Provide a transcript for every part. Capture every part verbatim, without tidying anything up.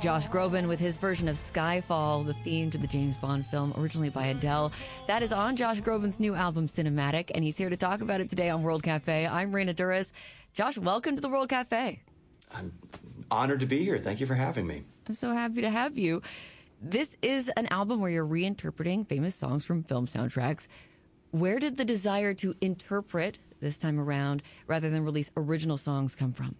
Josh Groban with his version of Skyfall, the theme to the James Bond film, originally by Adele. That is on Josh Groban's new album, Cinematic, and he's here to talk about it today on World Cafe. I'm Raina Duras. Josh, welcome to the World Cafe. I'm honored to be here. Thank you for having me. I'm so happy to have you. This is an album where you're reinterpreting famous songs from film soundtracks. Where did the desire to interpret this time around rather than release original songs come from?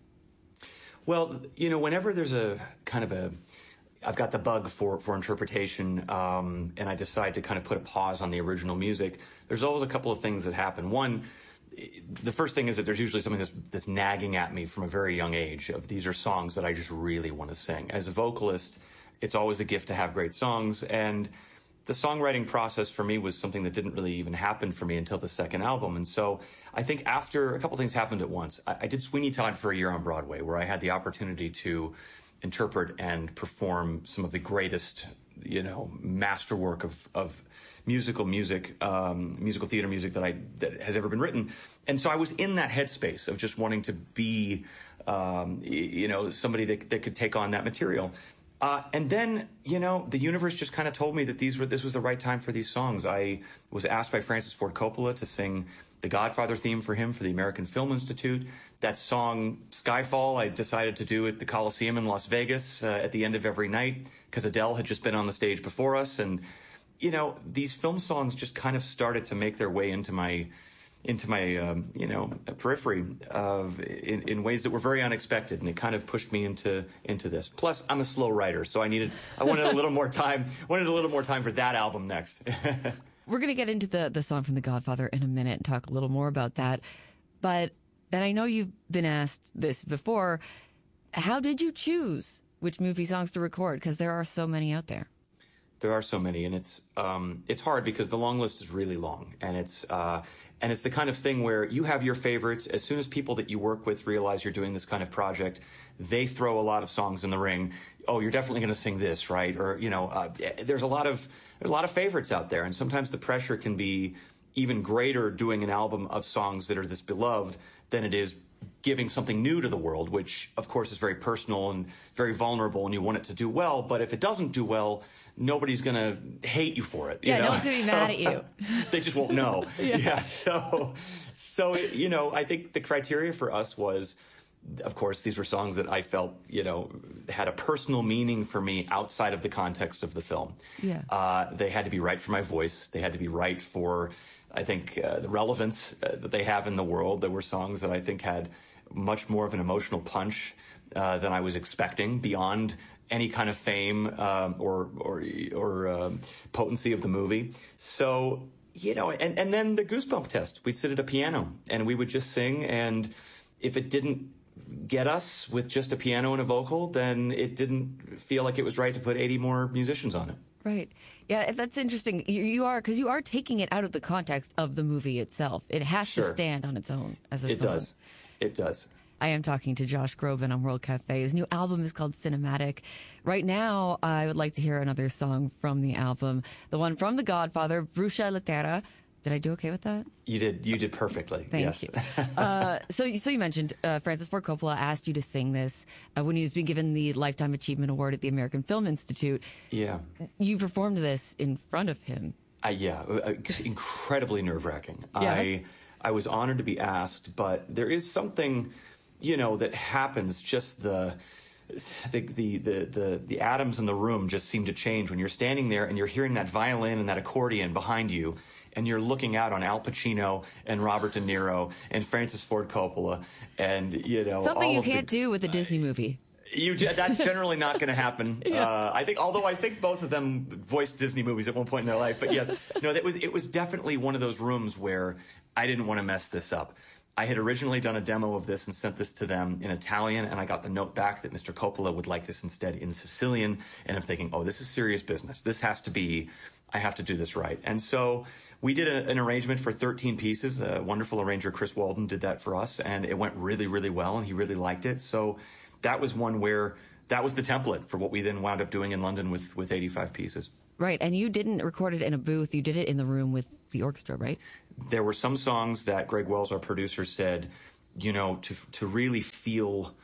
Well, you know, whenever there's a kind of a, I've got the bug for, for interpretation, um, and I decide to kind of put a pause on the original music, there's always a couple of things that happen. One, the first thing is that there's usually something that's, that's nagging at me from a very young age of these are songs that I just really want to sing. As a vocalist, it's always a gift to have great songs, and the songwriting process for me was something that didn't really even happen for me until the second album. And so I think after a couple things happened at once, I, I did Sweeney Todd for a year on Broadway, where I had the opportunity to interpret and perform some of the greatest, you know, masterwork of, of musical music, um, musical theater music that I that has ever been written. And so I was in that headspace of just wanting to be, um, you know, somebody that, that could take on that material. Uh, and then, you know, the universe just kind of told me that these were this was the right time for these songs. I was asked by Francis Ford Coppola to sing the Godfather theme for him for the American Film Institute. That song, Skyfall, I decided to do at the Coliseum in Las Vegas uh, at the end of every night because Adele had just been on the stage before us. And, you know, these film songs just kind of started to make their way into my into my, um, you know, periphery of in, in ways that were very unexpected, and it kind of pushed me into into this. Plus, I'm a slow writer, so I needed, I wanted a little more time, wanted a little more time for that album next. We're going to get into the, the song from The Godfather in a minute and talk a little more about that. But, and I know you've been asked this before, how did you choose which movie songs to record? Because there are so many out there. There are so many, and it's um, it's hard because the long list is really long, and it's uh, and it's the kind of thing where you have your favorites. As soon as people that you work with realize you're doing this kind of project, they throw a lot of songs in the ring. Oh, you're definitely going to sing this, right? Or you know, uh, there's a lot of there's a lot of favorites out there, and sometimes the pressure can be even greater doing an album of songs that are this beloved than it is giving something new to the world, which of course is very personal and very vulnerable, and you want it to do well. But if it doesn't do well, nobody's going to hate you for it. Yeah, you know? no one's going to be so, mad at you. They just won't know. yeah. yeah. So, so you know, I think the criteria for us was, of course, these were songs that I felt, you know, had a personal meaning for me outside of the context of the film. Yeah. Uh, they had to be right for my voice. They had to be right for, I think, uh, the relevance uh, that they have in the world. There were songs that I think had much more of an emotional punch uh, than I was expecting, beyond any kind of fame um, or or or uh, potency of the movie. So, you know, and, and then the Goosebump test. We'd sit at a piano and we would just sing, and if it didn't get us with just a piano and a vocal, then it didn't feel like it was right to put eighty more musicians on it. Right. Yeah, that's interesting. You, you are, because you are taking it out of the context of the movie itself. It has Sure. to stand on its own as a It song. does. It does. I am talking to Josh Groban on World Cafe. His new album is called Cinematic. Right now, I would like to hear another song from the album, the one from The Godfather, Brucia Lettera. Did I do okay with that? You did. You did perfectly. Thank yes. you. uh, so, so you mentioned uh, Francis Ford Coppola asked you to sing this uh, when he was being given the Lifetime Achievement Award at the American Film Institute. Yeah. You performed this in front of him. Uh, yeah. Uh, incredibly nerve-wracking. Yeah. I I was honored to be asked, but there is something, you know, that happens. Just the. The, the the the the atoms in the room just seem to change when you're standing there and you're hearing that violin and that accordion behind you, and you're looking out on Al Pacino and Robert De Niro and Francis Ford Coppola, and you know Something all you of can't the, do with a Disney movie. You that's generally not going to happen. Yeah. Uh, I think, although I think both of them voiced Disney movies at one point in their life, but yes, no, that was it was definitely one of those rooms where I didn't want to mess this up. I had originally done a demo of this and sent this to them in Italian, and I got the note back that Mister Coppola would like this instead in Sicilian, and I'm thinking, oh, this is serious business. This has to be, I have to do this right. And so we did a, an arrangement for thirteen pieces. A wonderful arranger, Chris Walden, did that for us, and it went really, really well, and he really liked it. So that was one where that was the template for what we then wound up doing in London with, with eighty-five pieces. Right, and you didn't record it in a booth. You did it in the room with the orchestra, right? There were some songs that Greg Wells, our producer, said, you know, to to really feel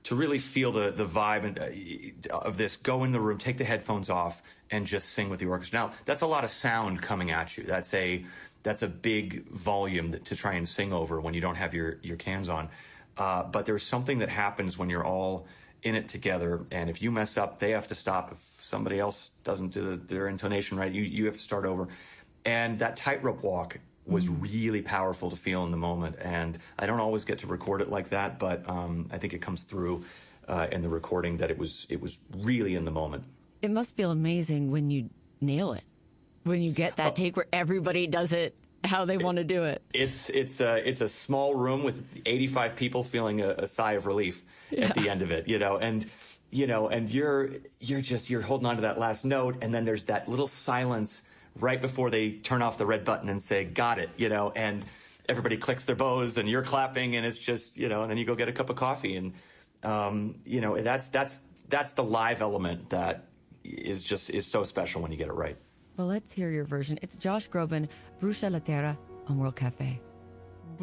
to really feel the the vibe and, uh, of this, go in the room, take the headphones off, and just sing with the orchestra. Now, that's a lot of sound coming at you. That's a that's a big volume that, to try and sing over when you don't have your your cans on. Uh, but there's something that happens when you're all in it together, and if you mess up, they have to stop. If somebody else doesn't do the, their intonation right, you you have to start over. And that tightrope walk was mm. really powerful to feel in the moment. And I don't always get to record it like that, but um, I think it comes through uh, in the recording that it was it was really in the moment. It must feel amazing when you nail it, when you get that oh. take where everybody does it how they want to do it. It's it's a it's a small room with eighty-five people feeling a, a sigh of relief yeah. at the end of it, you know, and you know, and you're you're just you're holding on to that last note, and then there's that little silence right before they turn off the red button and say "got it," you know, and everybody clicks their bows, and you're clapping, and it's just, you know, and then you go get a cup of coffee, and um, you know, that's that's that's the live element that is just is so special when you get it right. Well, let's hear your version. It's Josh Groban, Bruxa La Terra on World Cafe.